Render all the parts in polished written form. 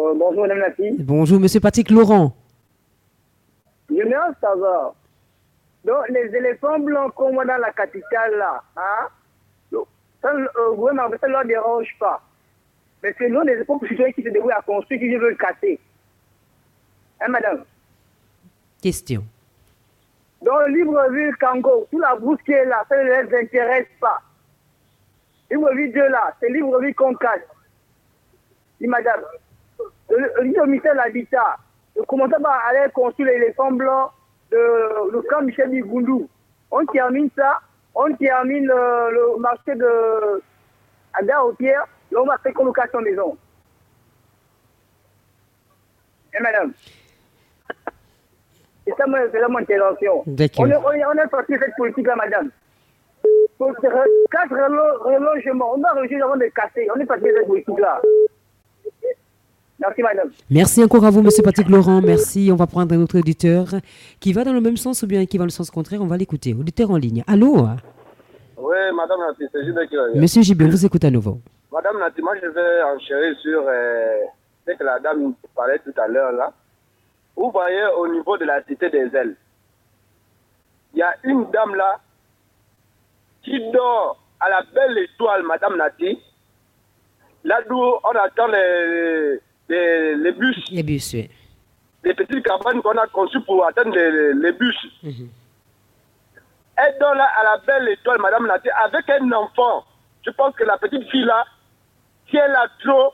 Bonjour, madame la fille. Bonjour, monsieur Patrick Laurent. J'aimerais savoir, donc les éléphants blancs qu'on voit dans la capitale là, hein, ça, vraiment, ça ne leur dérange pas. Mais c'est nous, les éléphants citoyens qui se débrouillent à construire, qui veulent casser. Hein, madame? Question. Donc, Libreville, Kango, toute la brousse qui est là, ça ne les intéresse pas. Libreville 2 là, c'est Libreville qu'on casse. Dis, madame, le ministère de l'Habitat, le commentaire va aller construire l'éléphant blanc de le camp Michel Bigoundou. On termine ça, on termine le marché de à Gare aux Pierres, là on va faire colocation maison. Et madame, c'est ça mon intervention. D'accord. On est parti de cette politique-là, madame. Pour 4 relogements, on va réussir avant de casser. On est parti de cette politique-là. Merci, madame. Merci encore à vous, monsieur Patrick Laurent. Merci. On va prendre un autre auditeur qui va dans le même sens ou bien qui va dans le sens contraire. On va l'écouter. Auditeur en ligne. Allô? Oui, madame Nati, c'est Gilles qui revient. Monsieur Gibé, on vous écoute à nouveau. Madame Nati, moi je vais enchérir sur ce que la dame parlait tout à l'heure là. Vous voyez au niveau de la cité des ailes, il y a une dame là qui dort à la belle étoile, madame Nati. Là d'où on attend les bus. Les bus, oui. Les petites cabanes qu'on a conçues pour attendre les bus. Mhm. Elle dort là à la belle étoile, madame Nati, avec un enfant. Je pense que la petite fille là, si elle a trop,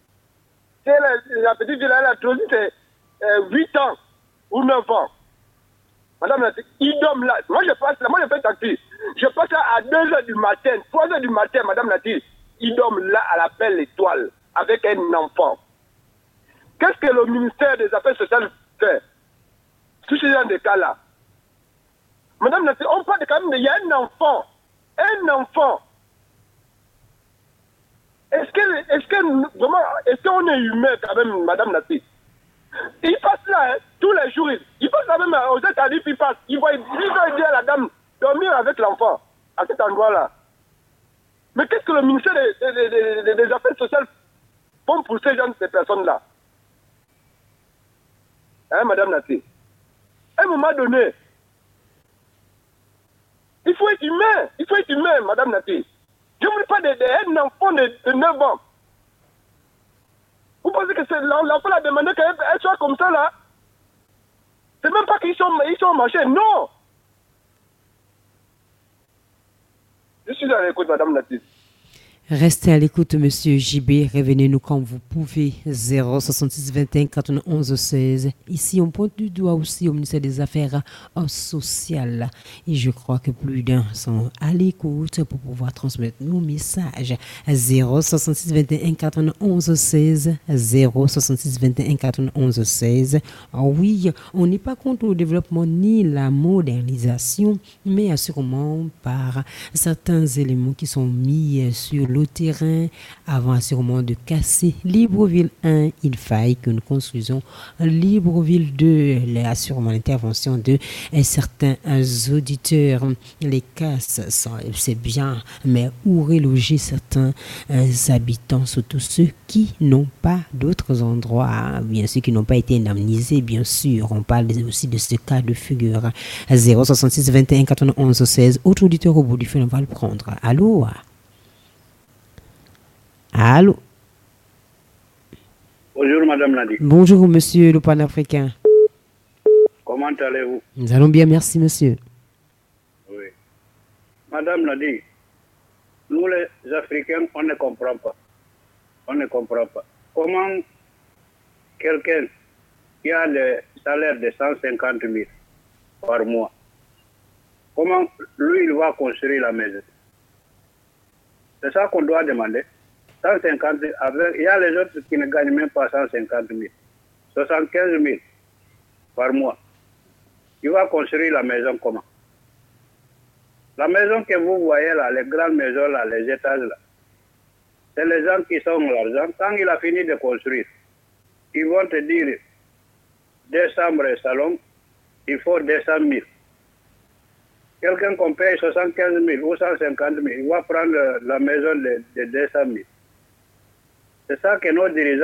la petite fille là, elle a trop, c'est 8 ans ou 9 ans. Madame Nati, il dorment là. Moi je passe là, moi je fais taxi. Je passe là à 2h du matin, 3h du matin, madame Nati. Ils dorment là à la belle étoile avec un enfant. Qu'est-ce que le ministère des Affaires sociales fait sur ce genre de cas-là? Madame Nati, on parle quand même, il y a un enfant. Un enfant. Est-ce qu'on est humain quand même, madame Nati? Il passe là, hein, tous les jours. Il passe là même aux États-Unis, il passe. Il va aider la dame dormir avec l'enfant à cet endroit-là. Mais qu'est-ce que le ministère des Affaires sociales font pour ces gens, ces personnes-là? Hein, madame Nati? À un moment donné, il faut être humain, madame Nati. Je ne veux pas d'un enfant de 9 ans. Vous pensez que l'enfant a demandé qu'elle soit comme ça, là? C'est même pas qu'ils sont au marché, non! Je suis à l'écoute, madame Nati. Restez à l'écoute, monsieur JB. Revenez-nous quand vous pouvez. 066 21 91 16. Ici, on pointe du doigt aussi au ministère des Affaires sociales. Et je crois que plus d'un sont à l'écoute pour pouvoir transmettre nos messages. 066 21 91 16. 066 21 91 16. Oui, on n'est pas contre le développement ni la modernisation, mais assurément par certains éléments qui sont mis sur le terrain avant assurément de casser Libreville 1. Il faille que nous construisons Libreville 2. Assurément l'intervention de certains auditeurs. Les casses, c'est bien, mais où reloger certains habitants, surtout ceux qui n'ont pas d'autres endroits, bien sûr, qui n'ont pas été indemnisés, bien sûr. On parle aussi de ce cas de figure. 066 21 91 16. Autre auditeur au bout du fil, on va le prendre. Allô? Allô? Bonjour Madame Nadi. Bonjour Monsieur le panafricain. Comment allez-vous? Nous allons bien, merci monsieur. Oui. Madame Nadi, nous les Africains, on ne comprend pas. On ne comprend pas. Comment quelqu'un qui a le salaire de 150 000 par mois, comment lui il va construire la maison? C'est ça qu'on doit demander. 150 000, il y a les autres qui ne gagnent même pas 150 000. 75 000 par mois. Il va construire la maison comment? La maison que vous voyez là, les grandes maisons là, les étages là, c'est les gens qui sont l'argent. Quand il a fini de construire, ils vont te dire 2 chambres et salon, il faut 200 000. Quelqu'un qu'on paye 75 000 ou 150 000, il va prendre la maison de 200 000. C'est ça que nos dirigeants